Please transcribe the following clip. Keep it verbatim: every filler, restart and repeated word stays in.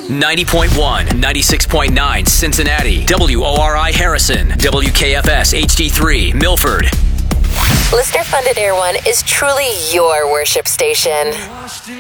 ninety point one, ninety-six point nine Cincinnati, W O R I Harrison, W K F S H D three Milford. Listener-funded Air One is truly your worship station.